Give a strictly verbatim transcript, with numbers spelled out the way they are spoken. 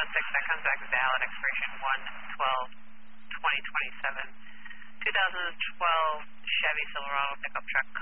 one six, that comes back valid, expiration one twelve twenty twenty-seven. two thousand twelve Chevy Silverado pickup truck